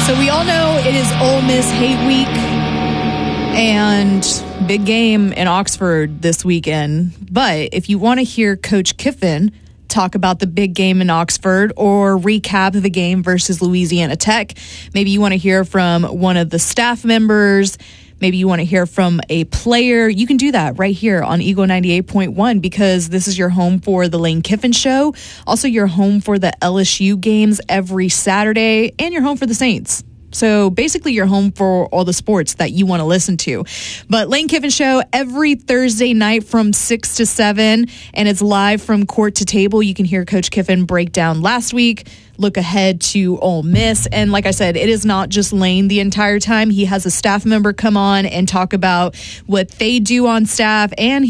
So we all know it is Ole Miss Hate Week and big game in Oxford this weekend. But if you want to hear Coach Kiffin talk about the big game in Oxford or recap the game versus Louisiana Tech, maybe you want to hear from one of the staff members, maybe you want to hear from a player, you can do that right here on Eagle 98.1 because this is your home for the Lane Kiffin Show. Also, your home for the LSU games every Saturday and your home for the Saints. So basically you're home for all the sports that you want to listen to. But Lane Kiffin Show every Thursday night from 6 to 7, and it's live from court to table. You can hear Coach Kiffin break down last week, look ahead to Ole Miss. And like I said, it is not just Lane the entire time. He has a staff member come on and talk about what they do on staff, and